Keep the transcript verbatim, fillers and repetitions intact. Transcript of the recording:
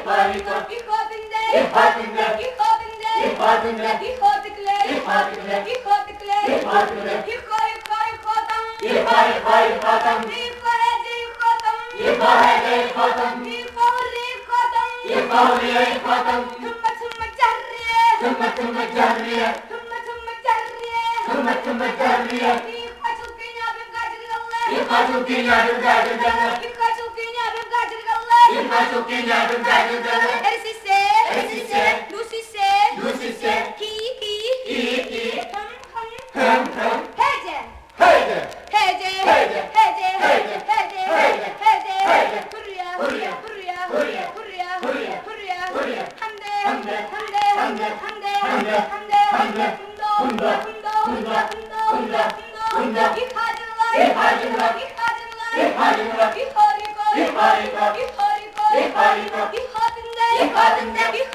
harika. İhadinde, İhadinde, İhadinde, İhadinde, İhadikle, İhadikle, İhadikle, İhadikle, İhha, İhha, İhadam, İhha, İhha, İhadam, İhha, Hece, İhadam, İhha, Hece, İhadam, İhha, Hri, İhadam, İhha, Hri, İhadam, Thumma, Thumma, Carriye, Thumma, Thumma, Carriye, Thumma, Thumma, Carriye, Thumma, Thumma, Carriye, İhha, Çulkinya, bin Gacirgalle, İhha, Çulkinya, bin Gacirgalle, İhha, Çulkinya, bin Gacirgalle, İhha, Çulkinya, bin Gacirgalle, Ersise, Ersise, Lusise, Lusise, Hi, Hi, Hi, Hi, Hım, Hım, Hem, Hem, Hece, Heyde, Hece, Hece, Hece, Hece, Hece, Hece, Hece, Hece, Hurya, Hurya, Hurya, Hurya, Hurya, Hurya, Hurya, Hurya, Hamde, Hamde, Hamde, Hamde, Hamde, Hamde, Hamde, Hamde, Hundo, Hunda, Hundo, Hunda, Hundo, Hunda, Hundo, Hunda, İhadillah, İhadillah, İhadillah, İhadillah, İharika, İharika, İharika, İharika, İhadinde, İhadinde, İhadinde,